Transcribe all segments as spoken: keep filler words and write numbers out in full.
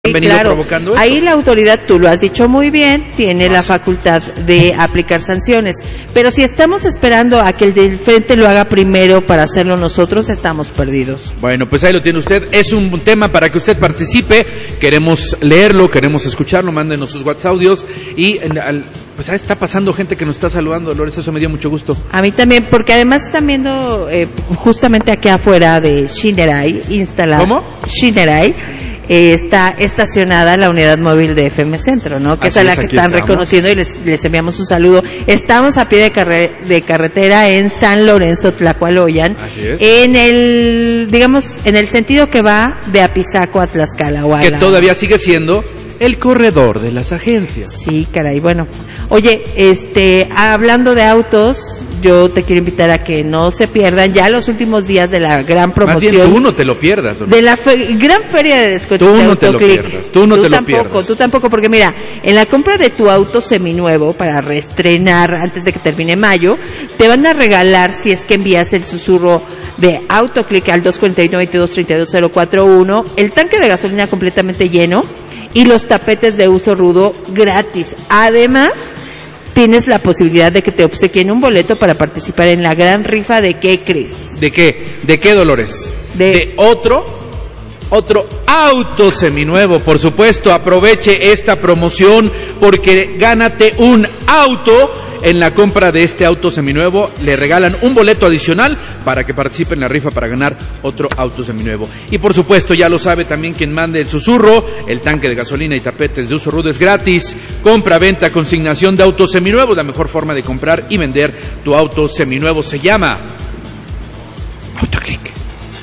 han venido claro, provocando esto. Ahí la autoridad, tú lo has dicho muy bien, tiene la facultad de aplicar sanciones, pero si estamos esperando a que el del frente lo haga primero para hacerlo nosotros, estamos perdidos. Bueno, pues ahí lo tiene usted, es un tema para que usted participe, queremos leerlo, queremos escucharlo, mándenos sus WhatsApp audios y al, pues ahí está pasando gente que nos está saludando, Dolores, eso me dio mucho gusto. A mí también, porque además están viendo eh, justamente aquí afuera de Shinerai, instalada. ¿Cómo? Shinerai. Eh, está estacionada la unidad móvil de F M Centro, ¿no? Que Así es a la es, que aquí están estamos. reconociendo y les, les enviamos un saludo. Estamos a pie de, carre, de carretera en San Lorenzo, Tlacualoyan. Así es. En el, digamos, en el sentido que va de Apizaco a Tlaxcala. O a Que la... todavía sigue siendo el corredor de las agencias. Sí, caray, bueno. Oye, este, hablando de autos, yo te quiero invitar a que no se pierdan ya los últimos días de la gran promoción. Más bien tú no te lo pierdas, ¿o no? De la fe- gran feria de descuentos Tú de no te lo Autoclick. pierdas, tú no te lo tampoco, pierdas. Tú tampoco, porque mira, en la compra de tu auto seminuevo para reestrenar antes de que termine mayo, te van a regalar, si es que envías el susurro de Autoclick al dos cuatro nueve, veintidós treinta y dos cero cuatro uno, el tanque de gasolina completamente lleno y los tapetes de uso rudo gratis. Además, tienes la posibilidad de que te obsequien un boleto para participar en la gran rifa de ¿qué crees? ¿De qué? ¿De qué, Dolores? De, de otro, otro auto seminuevo, por supuesto. Aproveche esta promoción porque gánate un auto. En la compra de este auto seminuevo le regalan un boleto adicional para que participe en la rifa para ganar otro auto seminuevo. Y por supuesto, ya lo sabe también quien mande el susurro, el tanque de gasolina y tapetes de uso rudo es gratis. Compra, venta, consignación de autos seminuevos, la mejor forma de comprar y vender tu auto seminuevo se llama Autoclick.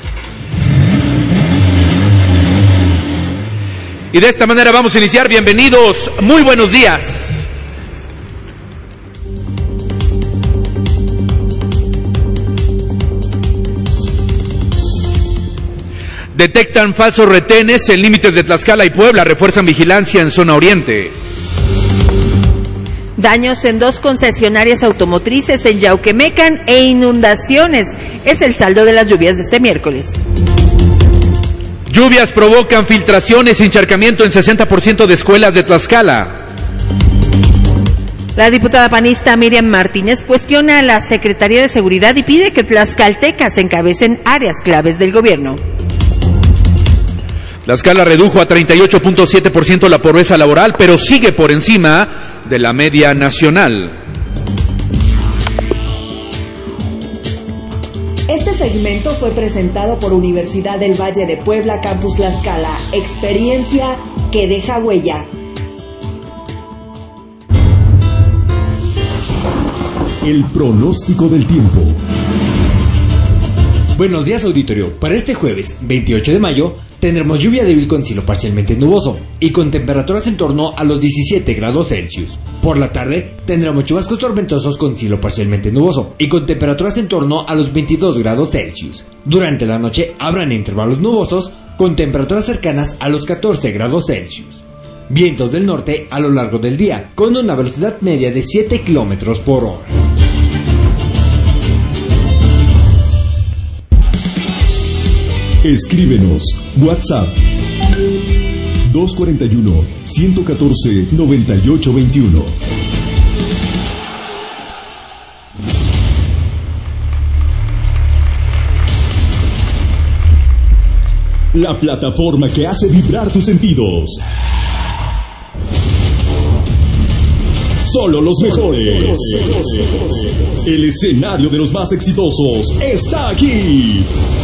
Y de esta manera vamos a iniciar. Bienvenidos, muy buenos días. Detectan falsos retenes en límites de Tlaxcala y Puebla, refuerzan vigilancia en zona oriente. Daños en dos concesionarias automotrices en Yauquemecan e inundaciones. Es el saldo de las lluvias de este miércoles. Lluvias provocan filtraciones y encharcamiento en sesenta por ciento de escuelas de Tlaxcala. La diputada panista Miriam Martínez cuestiona a la Secretaría de Seguridad y pide que tlaxcaltecas encabecen áreas claves del gobierno. Tlaxcala redujo a treinta y ocho punto siete por ciento la pobreza laboral, pero sigue por encima de la media nacional. Este segmento fue presentado por Universidad del Valle de Puebla, Campus Tlaxcala. Experiencia que deja huella. El pronóstico del tiempo. Buenos días, auditorio. Para este jueves, veintiocho de mayo, tendremos lluvia débil con cielo parcialmente nuboso y con temperaturas en torno a los diecisiete grados Celsius. Por la tarde, tendremos chubascos tormentosos con cielo parcialmente nuboso y con temperaturas en torno a los veintidós grados Celsius. Durante la noche, habrán intervalos nubosos con temperaturas cercanas a los catorce grados Celsius. Vientos del norte a lo largo del día, con una velocidad media de siete kilómetros por hora. Escríbenos, WhatsApp dos cuatro uno, uno uno cuatro, nueve ocho dos uno. La plataforma que hace vibrar tus sentidos. Solo los mejores. El escenario de los más exitosos está aquí.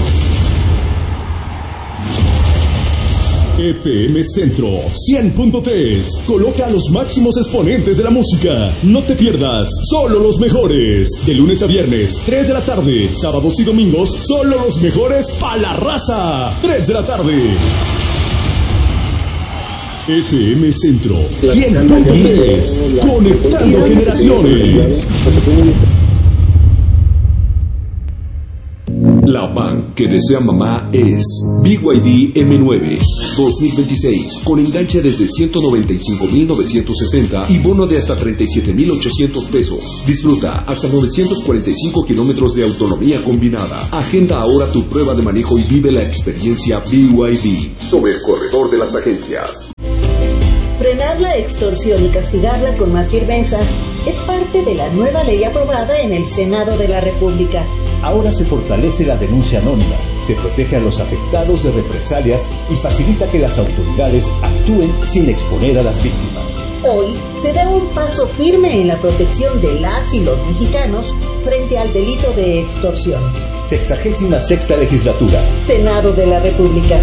F M Centro cien punto tres. Coloca a los máximos exponentes de la música. No te pierdas, solo los mejores. De lunes a viernes, tres de la tarde. Sábados y domingos, solo los mejores pa' la raza. tres de la tarde. F M Centro cien punto tres. Conectando generaciones. La van que desea mamá es B Y D M nueve dos mil veintiséis, con enganche desde ciento noventa y cinco mil novecientos sesenta y bono de hasta treinta y siete mil ochocientos pesos. Disfruta hasta novecientos cuarenta y cinco kilómetros de autonomía combinada. Agenda ahora tu prueba de manejo y vive la experiencia B Y D sobre el corredor de las agencias. Frenar la extorsión y castigarla con más firmeza es parte de la nueva ley aprobada en el Senado de la República. Ahora se fortalece la denuncia anónima, se protege a los afectados de represalias y facilita que las autoridades actúen sin exponer a las víctimas. Hoy se da un paso firme en la protección de las y los mexicanos frente al delito de extorsión. Sexagésima sexta legislatura. Senado de la República.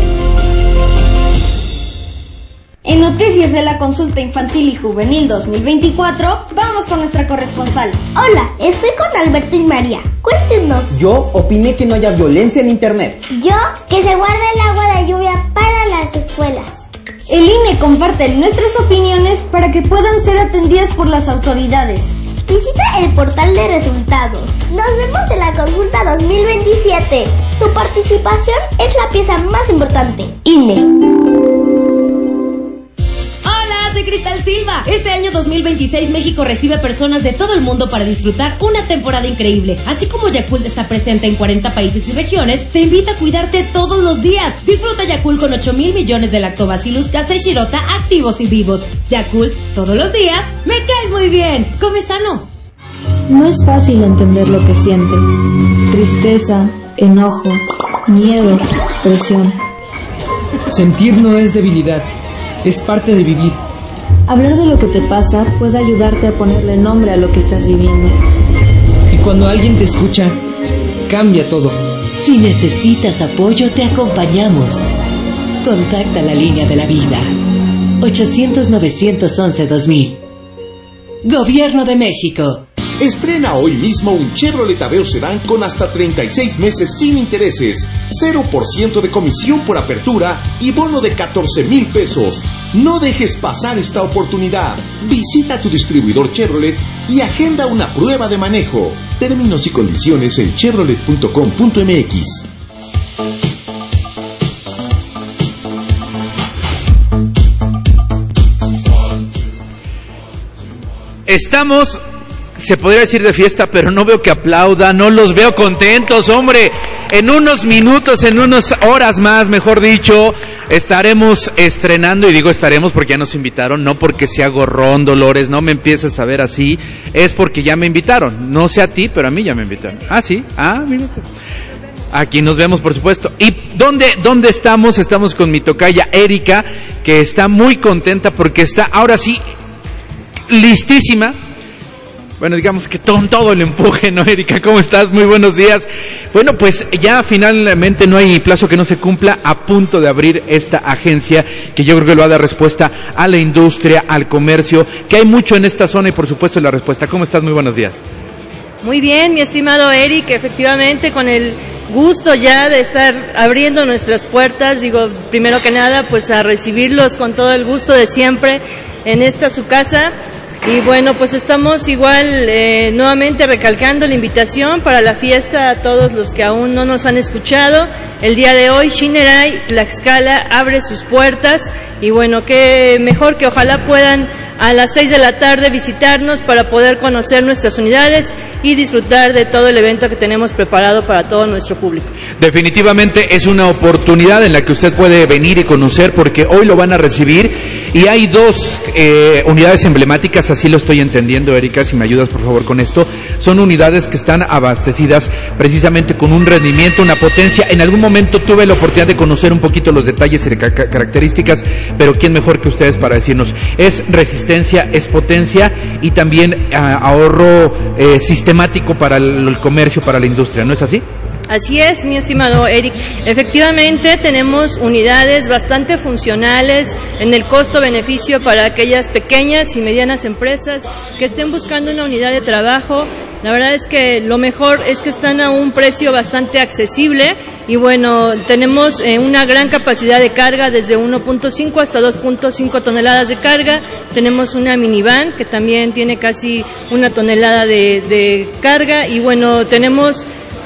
En Noticias de la Consulta Infantil y Juvenil dos mil veinticuatro, vamos con nuestra corresponsal. Hola, estoy con Alberto y María. Cuéntenos. Yo opiné que no haya violencia en Internet. Yo, que se guarde el agua de lluvia para las escuelas. El I N E comparte nuestras opiniones para que puedan ser atendidas por las autoridades. Visita el portal de resultados. Nos vemos en la consulta dos mil veintisiete. Tu participación es la pieza más importante. I N E. Soy Cristal Silva. Este año dos mil veintiséis México recibe personas de todo el mundo para disfrutar una temporada increíble. Así como Yakult está presente en cuarenta países y regiones, te invita a cuidarte todos los días. Disfruta Yakult con ocho mil millones de lactobacillus casei shirota activos y vivos. Yakult, todos los días, me caes muy bien. Come sano. No es fácil entender lo que sientes. Tristeza, enojo, miedo, presión. Sentir no es debilidad, es parte de vivir. Hablar de lo que te pasa puede ayudarte a ponerle nombre a lo que estás viviendo. Y cuando alguien te escucha, cambia todo. Si necesitas apoyo, te acompañamos. Contacta la línea de la vida. ochocientos, novecientos once, dos mil. Gobierno de México. Estrena hoy mismo un Chevrolet Aveo Sedán con hasta treinta y seis meses sin intereses, cero por ciento de comisión por apertura y bono de catorce mil pesos. No dejes pasar esta oportunidad. Visita tu distribuidor Chevrolet y agenda una prueba de manejo. Términos y condiciones en chevrolet punto com punto m x. Estamos, se podría decir de fiesta, pero no veo que aplaudan, no los veo contentos, hombre. En unos minutos, en unas horas más, mejor dicho, estaremos estrenando, y digo estaremos porque ya nos invitaron, no porque sea gorrón, Dolores, no me empieces a ver así, es porque ya me invitaron, no sé a ti, pero a mí ya me invitaron. Ah, sí, ah, mírate. Aquí nos vemos, por supuesto. ¿Y dónde, dónde estamos? Estamos con mi tocaya Erika, que está muy contenta porque está, ahora sí, listísima. Bueno, digamos que con todo el empuje, ¿no, Erika? ¿Cómo estás? Muy buenos días. Bueno, pues ya finalmente no hay plazo que no se cumpla, a punto de abrir esta agencia, que yo creo que lo va a dar respuesta a la industria, al comercio, que hay mucho en esta zona y por supuesto la respuesta. ¿Cómo estás? Muy buenos días. Muy bien, mi estimado Eric, efectivamente con el gusto ya de estar abriendo nuestras puertas, digo, primero que nada, pues a recibirlos con todo el gusto de siempre en esta su casa. Y bueno, pues estamos igual eh, nuevamente recalcando la invitación para la fiesta a todos los que aún no nos han escuchado. El día de hoy Shinerai Tlaxcala abre sus puertas y bueno, qué mejor que ojalá puedan a las seis de la tarde visitarnos para poder conocer nuestras unidades y disfrutar de todo el evento que tenemos preparado para todo nuestro público. Definitivamente es una oportunidad en la que usted puede venir y conocer, porque hoy lo van a recibir y hay dos eh, unidades emblemáticas, así lo estoy entendiendo, Erika, si me ayudas por favor con esto. Son unidades que están abastecidas precisamente con un rendimiento, una potencia. En algún momento tuve la oportunidad de conocer un poquito los detalles y ca- características, pero quién mejor que ustedes para decirnos. Es resistencia, es potencia y también uh, ahorro eh, sistemático para el, el comercio, para la industria, ¿no es así? Así es, mi estimado Eric. Efectivamente, tenemos unidades bastante funcionales en el costo-beneficio para aquellas pequeñas y medianas empresas que estén buscando una unidad de trabajo. La verdad es que lo mejor es que están a un precio bastante accesible y bueno, tenemos eh, una gran capacidad de carga desde uno punto cinco hasta dos punto cinco toneladas de carga. Tenemos una minivan que también tiene casi una tonelada de, de carga y bueno, tenemos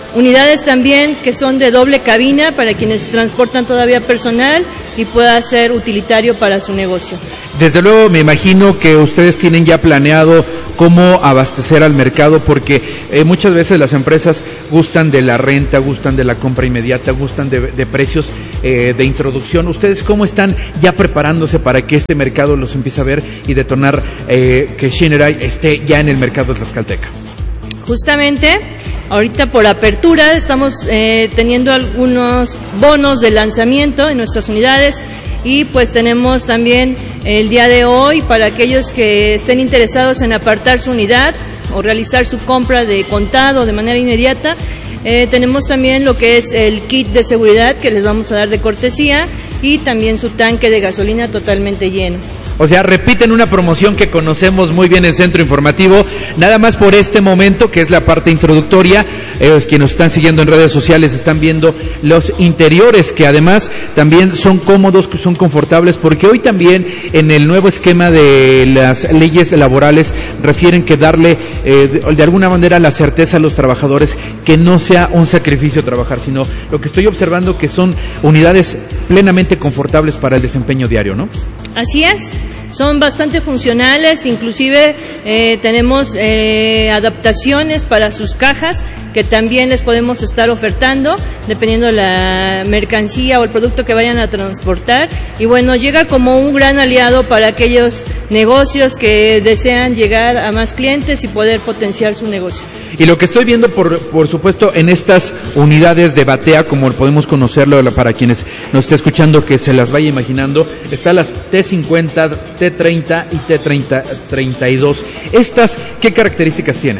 unidades también que son de doble cabina para quienes transportan todavía personal y pueda ser utilitario para su negocio. Desde luego me imagino que ustedes tienen ya planeado cómo abastecer al mercado, porque eh, muchas veces las empresas gustan de la renta, gustan de la compra inmediata, gustan de, de precios eh, de introducción. ¿Ustedes cómo están ya preparándose para que este mercado los empiece a ver y detonar eh, que Shinerai esté ya en el mercado de Tlaxcalteca? Justamente, ahorita por apertura estamos eh, teniendo algunos bonos de lanzamiento en nuestras unidades y pues tenemos también el día de hoy para aquellos que estén interesados en apartar su unidad o realizar su compra de contado de manera inmediata. Eh, tenemos también lo que es el kit de seguridad que les vamos a dar de cortesía y también su tanque de gasolina totalmente lleno. O sea, repiten una promoción que conocemos muy bien en Centro Informativo, nada más por este momento, que es la parte introductoria. Eh, quienes nos están siguiendo en redes sociales están viendo los interiores, que además también son cómodos, que son confortables, porque hoy también en el nuevo esquema de las leyes laborales refieren que darle eh, de, de alguna manera la certeza a los trabajadores que no sea un sacrificio trabajar, sino lo que estoy observando que son unidades plenamente confortables para el desempeño diario, ¿no? Así es. Son bastante funcionales, inclusive eh, tenemos eh, adaptaciones para sus cajas que también les podemos estar ofertando dependiendo de la mercancía o el producto que vayan a transportar. Y bueno, llega como un gran aliado para aquellos negocios que desean llegar a más clientes y poder potenciar su negocio. Y lo que estoy viendo, por, por supuesto, en estas unidades de batea, como podemos conocerlo para quienes nos esté escuchando, que se las vaya imaginando, están las T cincuenta, T treinta y T treinta y dos. ¿Estas qué características tienen?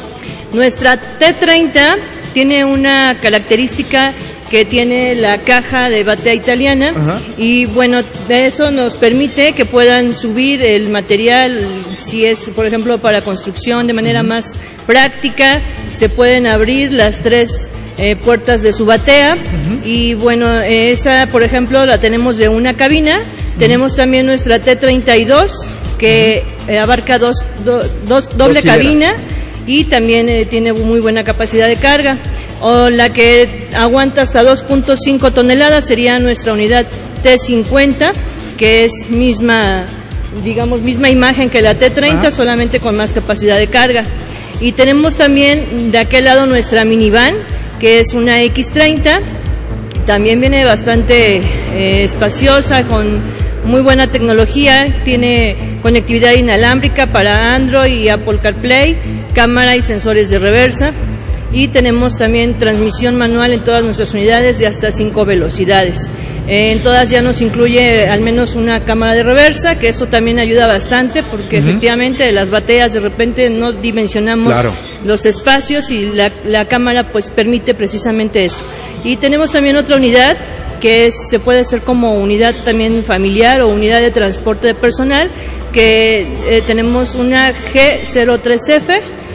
Nuestra T treinta tiene una característica que tiene la caja de batea italiana. Ajá. Y bueno, de eso nos permite que puedan subir el material, si es por ejemplo para construcción, de manera uh-huh. más práctica. Se pueden abrir las tres eh, puertas de su batea uh-huh. y bueno, esa por ejemplo la tenemos de una cabina. Uh-huh. Tenemos también nuestra T treinta y dos que uh-huh. eh, abarca dos, do, dos doble dos cabina y también eh, tiene muy buena capacidad de carga. O la que aguanta hasta dos punto cinco toneladas sería nuestra unidad T cincuenta, que es misma, digamos, misma imagen que la T treinta, ah. solamente con más capacidad de carga. Y tenemos también de aquel lado nuestra minivan, que es una X treinta, también viene bastante eh, espaciosa, con muy buena tecnología, tiene conectividad inalámbrica para Android y Apple CarPlay, cámara y sensores de reversa. Y tenemos también transmisión manual en todas nuestras unidades de hasta cinco velocidades. Eh, en todas ya nos incluye al menos una cámara de reversa, que eso también ayuda bastante, porque uh-huh. efectivamente las bateas de repente no dimensionamos claro. los espacios y la, la cámara pues permite precisamente eso. Y tenemos también otra unidad que es, se puede hacer como unidad también familiar o unidad de transporte de personal, que eh, tenemos una G cero tres F,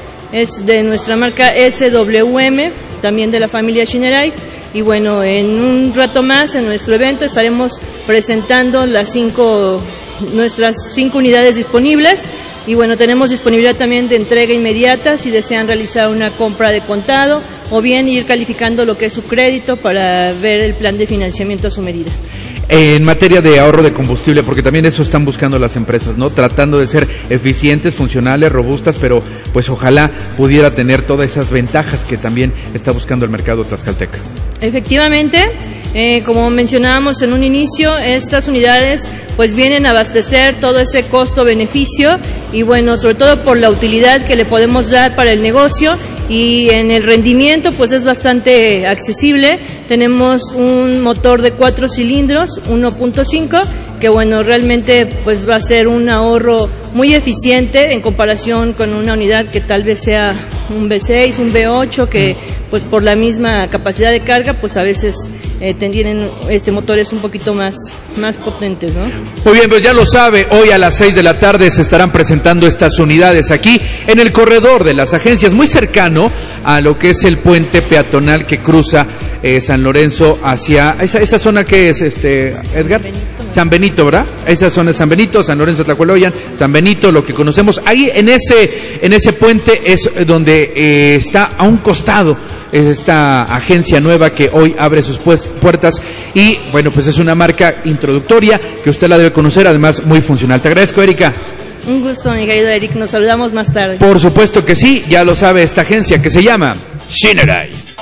es de nuestra marca S W M, también de la familia Shinerai. Y bueno, en un rato más en nuestro evento estaremos presentando las cinco, nuestras cinco unidades disponibles. Y bueno, tenemos disponibilidad también de entrega inmediata si desean realizar una compra de contado o bien ir calificando lo que es su crédito para ver el plan de financiamiento a su medida. En materia de ahorro de combustible, porque también eso están buscando las empresas, ¿no? Tratando de ser eficientes, funcionales, robustas, pero pues ojalá pudiera tener todas esas ventajas que también está buscando el mercado tlaxcalteca. Efectivamente, eh, como mencionábamos en un inicio, estas unidades pues vienen a abastecer todo ese costo-beneficio y bueno, sobre todo por la utilidad que le podemos dar para el negocio, y en el rendimiento pues es bastante accesible. Tenemos un motor de cuatro cilindros, uno punto cinco, que bueno, realmente pues va a ser un ahorro muy eficiente en comparación con una unidad que tal vez sea un V seis, un V ocho, que pues por la misma capacidad de carga pues a veces eh, tienen este motores un poquito más, más potentes, ¿no? Muy bien, pues ya lo sabe, hoy a las seis de la tarde se estarán presentando estas unidades aquí en el corredor de las agencias, muy cercano a lo que es el puente peatonal que cruza eh, San Lorenzo hacia esa, esa zona que es, este Edgar, San Benito, San Benito, ¿verdad? Esa zona es San Benito, San Lorenzo Tlacualoyan, San Benito, lo que conocemos. Ahí en ese en ese puente es donde eh, está a un costado es esta agencia nueva que hoy abre sus pues, puertas y bueno, pues es una marca introductoria que usted la debe conocer, además muy funcional. Te agradezco, Erika. Un gusto, mi querido Eric, nos saludamos más tarde. Por supuesto que sí, ya lo sabe esta agencia que se llama Shinerai.